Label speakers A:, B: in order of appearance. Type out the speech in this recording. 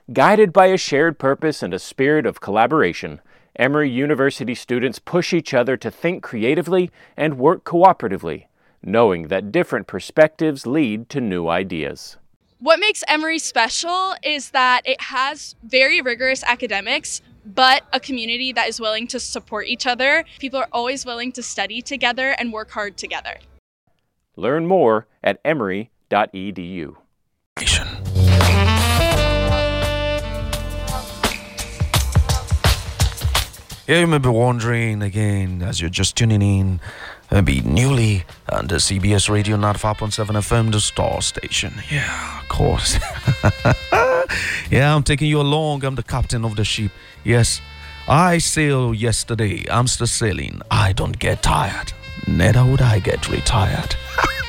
A: Guided by a shared purpose and a spirit of collaboration, Emory University students push each other to think creatively and work cooperatively, knowing that different perspectives lead to new ideas.
B: What makes Emory special is that it has very rigorous academics, but a community that is willing to support each other. People are always willing to study together and work hard together.
A: Learn more at emory.edu.
C: Yeah, you may be wondering again as you're just tuning in, maybe newly on the CBS Radio 95.7 FM, the Star Station. Yeah, of course. Yeah, I'm taking you along. I'm the captain of the ship. Yes, I sailed yesterday. I'm still sailing. I don't get tired. Neither would I get retired.